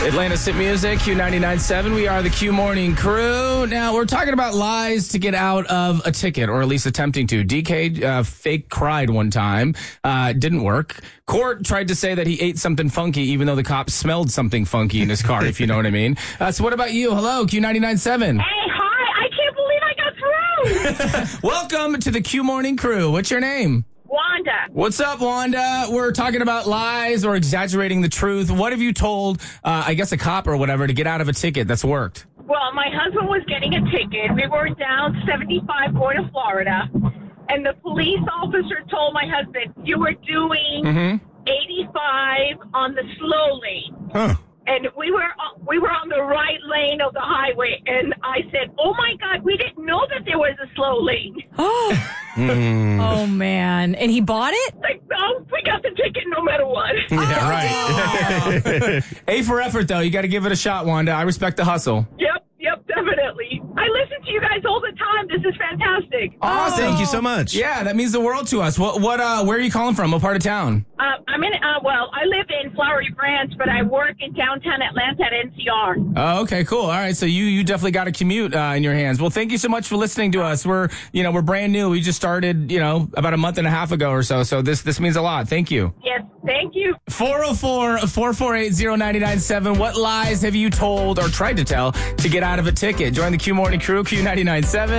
Atlanta's Hit Music, Q99.7. We are the Q Morning Crew. Now, we're talking about lies to get out of a ticket, or at least attempting to. DK fake cried one time. Didn't work. Court tried to say that he ate something funky, even though the cop smelled something funky in his car, if you know what I mean. So what about you? Hello, Q99.7. Hey, hi. I can't believe I got through. Welcome to the Q Morning Crew. What's your name? Wanda. What's up, Wanda? We're talking about lies or exaggerating the truth. What have you told, I guess, a cop or whatever to get out of a ticket that's worked? Well, my husband was getting a ticket. We were down 75 going to Florida, and the police officer told my husband, you were doing 85 on the slow lane. Huh. And we were on the right lane of the highway, and I said, oh, my God, we didn't know that there was a slow lane. Oh, man. And he bought it? Like, no, we got the ticket no matter what. Yeah, right. A for effort, though. You got to give it a shot, Wanda. I respect the hustle. Yep, definitely. I listen to you guys all the time. This is fantastic. Awesome. Thank you so much. Yeah, that means the world to us. Where are you calling from? What part of town? I'm in, I live in Flowery Branch, but I work in downtown Atlanta at NCR. Oh, okay, cool. All right, so you definitely got a commute in your hands. Well, thank you so much for listening to us. We're brand new. We just started, about a month and a half ago or so. So this means a lot. Thank you. Yes, thank you. 404-448-0997. What lies have you told or tried to tell to get out of a ticket? Join the Q Morning Crew, Q99.7.